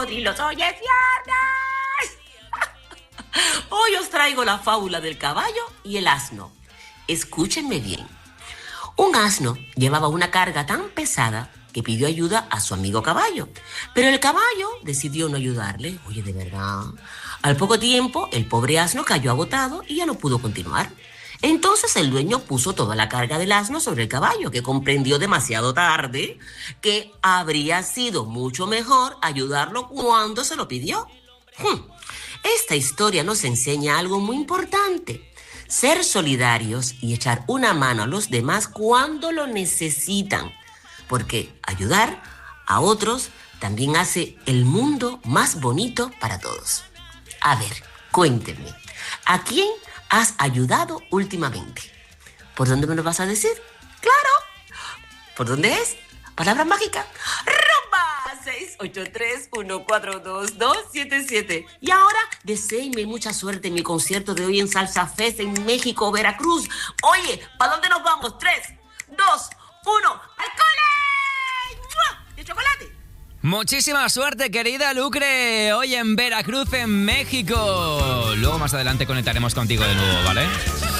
cocodrilos. ¡Oye, viernes! Hoy os traigo la fábula del caballo y el asno. Escúchenme bien. Un asno llevaba una carga tan pesada que pidió ayuda a su amigo caballo. Pero el caballo decidió no ayudarle. Oye, de verdad. Al poco tiempo, el pobre asno cayó agotado y ya no pudo continuar. Entonces el dueño puso toda la carga del asno sobre el caballo, que comprendió demasiado tarde que habría sido mucho mejor ayudarlo cuando se lo pidió. Esta historia nos enseña algo muy importante: ser solidarios y echar una mano a los demás cuando lo necesitan, porque ayudar a otros también hace el mundo más bonito para todos. A ver, cuéntenme, ¿a quién has ayudado últimamente? ¿Por dónde me lo vas a decir? ¡Claro! ¿Por dónde es? Palabra mágica. ¡Rumba! 683-142-277. Y ahora, deséenme mucha suerte en mi concierto de hoy en Salsa Fest en México, Veracruz. Oye, ¿para dónde nos vamos? 3, 2, 1. ¡Al cole! ¡Mua! ¡De chocolate! Muchísima suerte, querida Lucre, hoy en Veracruz, en México. Luego más adelante conectaremos contigo de nuevo, ¿vale?